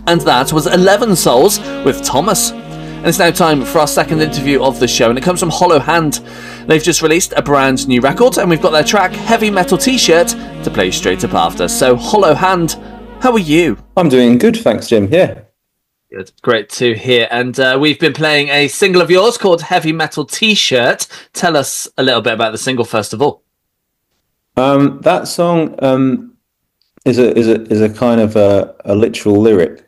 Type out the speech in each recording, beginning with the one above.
And that was 11 Souls with Thomas. And it's now time for our second interview of the show, and it comes from Hollow Hand. They've just released a brand new record, and we've got their track Heavy Metal T-Shirt to play straight up after. So, Hollow Hand, how are you? I'm doing good, thanks, Jim. Yeah. Good. Great to hear. And we've been playing a single of yours called Heavy Metal T-Shirt. Tell us a little bit about the single, first of all. That song is a kind of a literal lyric.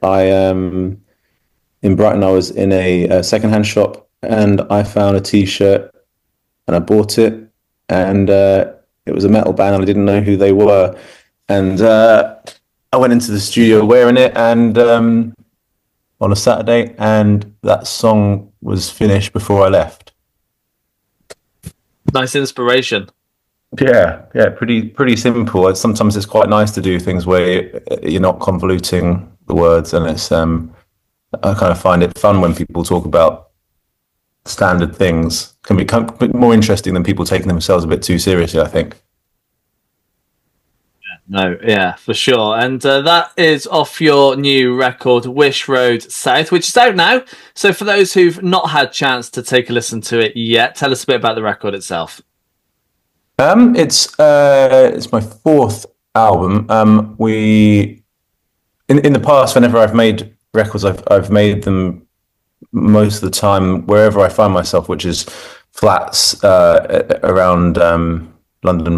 In Brighton, I was in a secondhand shop and I found a T-shirt and I bought it, and it was a metal band and I didn't know who they were, and I went into the studio wearing it and on a Saturday, and that song was finished before I left. Nice inspiration. Yeah, pretty simple. Sometimes it's quite nice to do things where you're not convoluting the words, and it's I kind of find it fun when people talk about standard things. Can become a bit more interesting than people taking themselves a bit too seriously, I think. No, yeah, for sure. And that is off your new record, Wish Road South, which is out now. So for those who've not had a chance to take a listen to it yet, tell us a bit about the record itself. It's my fourth album. We in the past, whenever I've made records, I've made them most of the time wherever I find myself, which is flats around London,